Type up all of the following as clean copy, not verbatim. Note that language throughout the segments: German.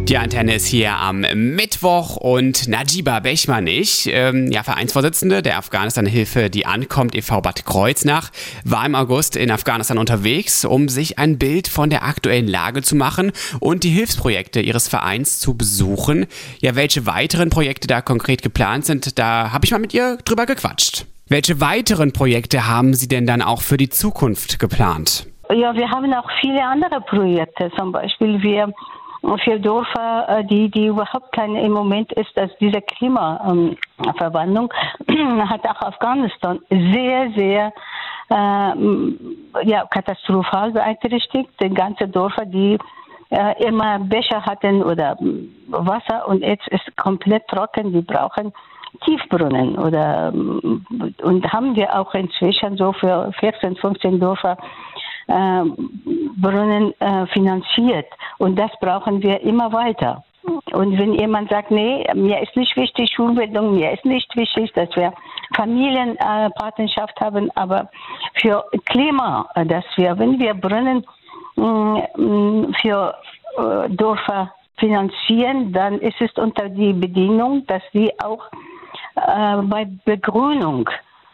Die Antenne ist hier am Mittwoch und Najiba Behchmanich, Vereinsvorsitzende der Afghanistan-Hilfe, die ankommt, e.V. Bad Kreuznach, war im August in Afghanistan unterwegs, um sich ein Bild von der aktuellen Lage zu machen und die Hilfsprojekte ihres Vereins zu besuchen. Ja, welche weiteren Projekte da konkret geplant sind, da habe ich mal mit ihr drüber gequatscht. Welche weiteren Projekte haben Sie denn dann auch für die Zukunft geplant? Ja, wir haben auch viele andere Projekte, zum Beispiel für Dörfer, die überhaupt keine im Moment ist, dass diese Klimaverwandlung hat auch Afghanistan sehr, sehr katastrophal beeinträchtigt. Die ganzen Dörfer, die immer Becher hatten oder Wasser und jetzt ist komplett trocken, die brauchen Tiefbrunnen und haben wir auch inzwischen so für 14, 15 Dörfer Brunnen finanziert und das brauchen wir immer weiter. Und wenn jemand sagt, nee, mir ist nicht wichtig Schulbildung, mir ist nicht wichtig, dass wir Familienpartnerschaft haben, aber für Klima, dass wir, wenn wir Brunnen für Dörfer finanzieren, dann ist es unter die Bedingung, dass sie auch bei Begrünung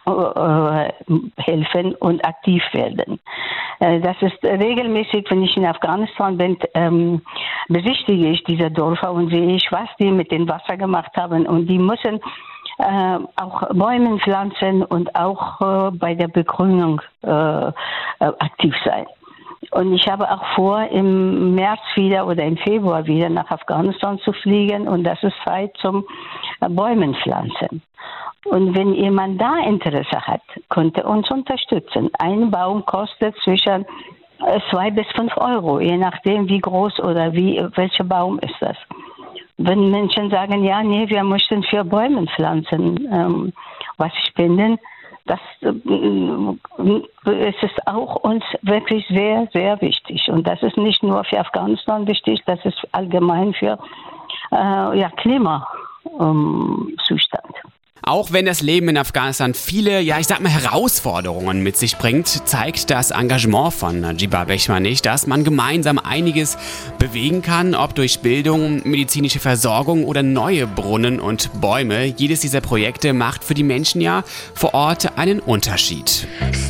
helfen und aktiv werden. Das ist regelmäßig, wenn ich in Afghanistan bin, besichtige ich diese Dörfer und sehe ich, was die mit dem Wasser gemacht haben. Und die müssen auch Bäume pflanzen und auch bei der Begrünung aktiv sein. Und ich habe auch vor, im März wieder oder im Februar wieder nach Afghanistan zu fliegen und das ist Zeit zum Bäumen pflanzen. Und wenn jemand da Interesse hat, könnte uns unterstützen. Ein Baum kostet zwischen 2 bis 5 Euro, je nachdem wie groß oder welcher Baum ist das. Wenn Menschen sagen, ja, nee, wir möchten für Bäume pflanzen, was spenden, das ist auch uns wirklich sehr, sehr wichtig. Und das ist nicht nur für Afghanistan wichtig, das ist allgemein für Klimazustand. Auch wenn das Leben in Afghanistan viele, Herausforderungen mit sich bringt, zeigt das Engagement von Najiba Behchmanich, dass man gemeinsam einiges bewegen kann, ob durch Bildung, medizinische Versorgung oder neue Brunnen und Bäume. Jedes dieser Projekte macht für die Menschen ja vor Ort einen Unterschied.